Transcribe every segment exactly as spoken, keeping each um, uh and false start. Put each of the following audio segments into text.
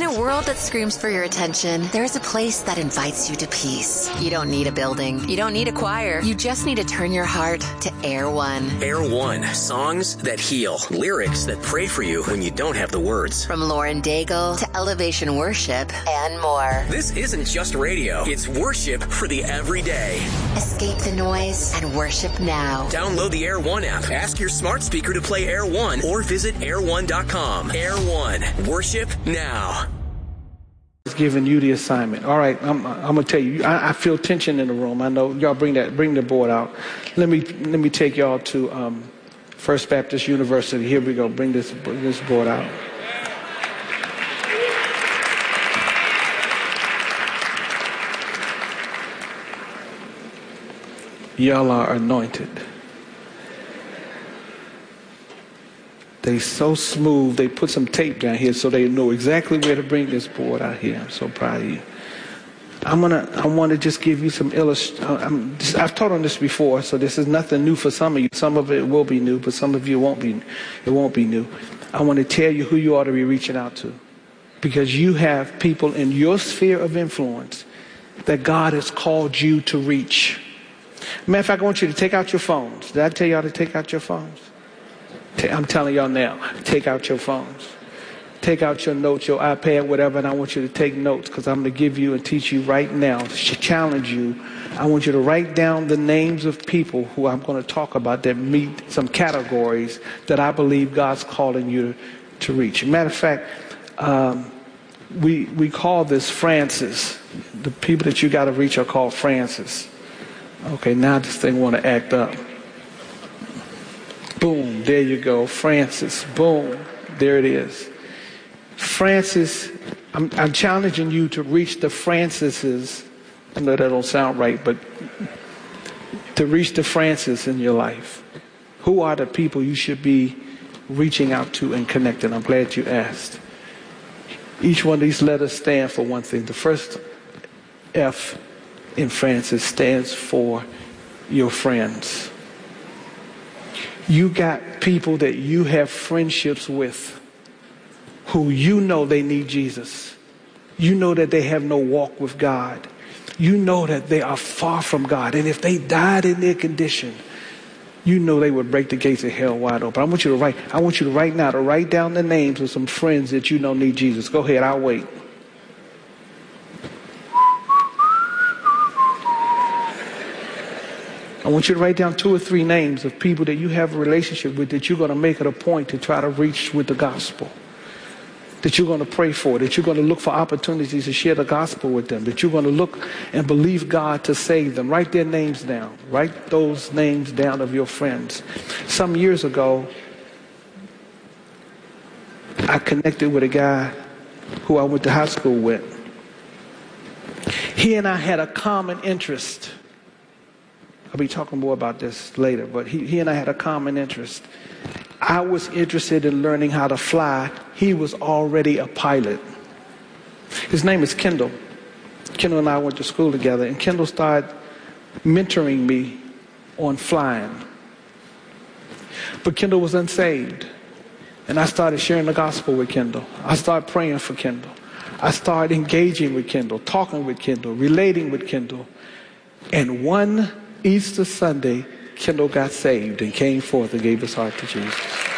a world that screams for your attention, there's a place that invites you to peace. You don't need a building. You don't need a choir. You just need to turn your heart to Air One. Air One. Songs that heal. Lyrics that pray for you when you don't have the words. From Lauren Daigle to Elevation Worship and more. This isn't just radio. It's worship for the everyday. Escape the noise and worship now. Download the Air One app. Ask your smart speaker to play Air One or visit air one dot com. Air One. Worship now. Giving you the assignment. All right, I'm, I'm gonna tell you. I, I feel tension in the room. I know y'all bring that, bring the board out. Let me let me take y'all to um, First Baptist University. Here we go. Bring this bring this board out. Y'all are anointed. They so smooth. They put some tape down here so they know exactly where to bring this board out here. I'm so proud of you. I'm gonna. I want to just give you some illust. I'm just, I've taught on this before, so this is nothing new for some of you. Some of it will be new, but some of you won't be. It won't be new. I want to tell you who you ought to be reaching out to, because you have people in your sphere of influence that God has called you to reach. Matter of fact, I want you to take out your phones. Did I tell y'all to take out your phones? I'm telling y'all now, take out your phones. Take out your notes, your iPad, whatever, and I want you to take notes, because I'm going to give you and teach you right now, challenge you. I want you to write down the names of people who I'm going to talk about that meet some categories that I believe God's calling you to, to reach. Matter of fact, um, we, we call this Francis. The people that you got to reach are called Francis. Okay, now this thing want to act up. Boom, there you go, Francis. Boom, there it is. Francis, I'm, I'm challenging you to reach the Francises. I know that don't sound right, but to reach the Francis in your life. Who are the people you should be reaching out to and connecting? I'm glad you asked. Each one of these letters stand for one thing. The first F in Francis stands for your friends. You got people that you have friendships with who you know they need Jesus. You know that they have no walk with God. You know that they are far from God. And if they died in their condition, you know they would break the gates of hell wide open. I want you to write, I want you to right now to write down the names of some friends that you know need Jesus. Go ahead, I'll wait. I want you to write down two or three names of people that you have a relationship with that you're going to make it a point to try to reach with the gospel. That you're going to pray for, that you're going to look for opportunities to share the gospel with them, that you're going to look and believe God to save them. Write their names down. Write those names down of your friends. Some years ago, I connected with a guy who I went to high school with. He and I had a common interest. I'll be talking more about this later, but he, he and I had a common interest. I was interested in learning how to fly. He was already a pilot. His name is Kendall. Kendall and I went to school together, and Kendall started mentoring me on flying. But Kendall was unsaved, and I started sharing the gospel with Kendall. I started praying for Kendall. I started engaging with Kendall, talking with Kendall, relating with Kendall. And one Easter Sunday, Kendall got saved and came forth and gave his heart to Jesus.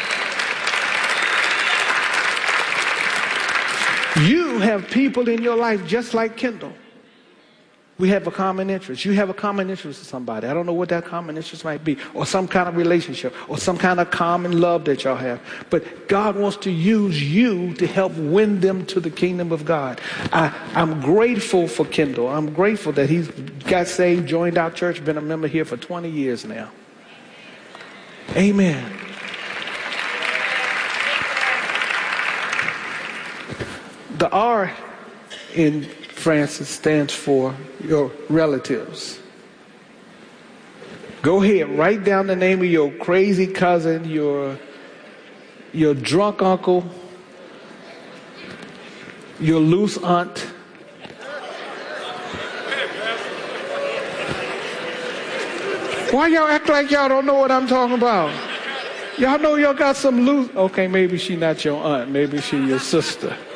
You have people in your life just like Kendall. We have a common interest. You have a common interest with somebody. I don't know what that common interest might be, or some kind of relationship, or some kind of common love that y'all have. But God wants to use you to help win them to the kingdom of God. I, I'm grateful for Kendall. I'm grateful that he's got saved, joined our church, been a member here for twenty years now. Amen. The R in Francis stands for your relatives. Go ahead, write down the name of your crazy cousin, your, your drunk uncle, your loose aunt. Why y'all act like y'all don't know what I'm talking about? Y'all know y'all got some loose. Okay, maybe she not your aunt, maybe she your sister.